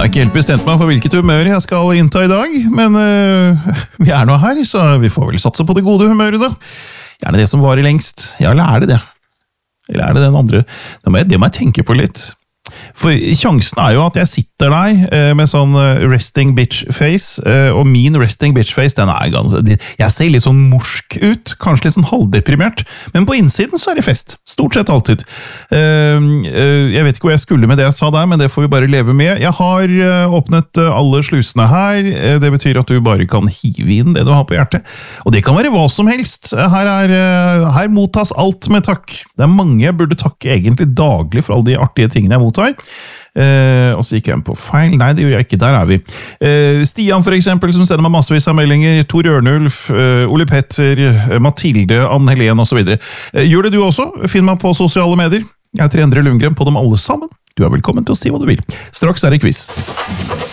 har ikke helt bestemt meg for hvilket humør jeg skal innta i dag, men vi nå her, så vi får vel satse på det gode humøret da. Gjerne det som varer lengst. Ja, eller det? Eller det den andre? Det må jeg tenke på litt. For sjansen jo at jeg sitter der med sånn resting bitch face, og min resting bitch face, den ganske... Jeg ser litt sånn morsk ut, kanskje litt sånn halvdeprimert, men på innsiden så det fest. Stort sett alltid. Jeg vet ikke hva jeg skulle med det jeg sa der, men det får vi bare leve med. Jeg har åpnet alle slusene her. Det betyr at du bare kan hive inn det du har på hjertet. Og det kan være hva som helst. Her mottas alt med takk. Det mange jeg burde takke egentlig daglig for alle de artige tingene jeg mottar. Og så gikk jeg på feil. Nei, det gjorde jeg ikke. Der vi. Stian for eksempel, som sender meg massevis av meldinger. Tor Ørnulf, Ole Petter, Mathilde, Anne Helene og så videre. Gjør det du også? Finn meg på sosiale medier. Jeg heter Endre Lundgren på dem alle sammen. Du velkommen til å si hva du vil. Straks det quiz.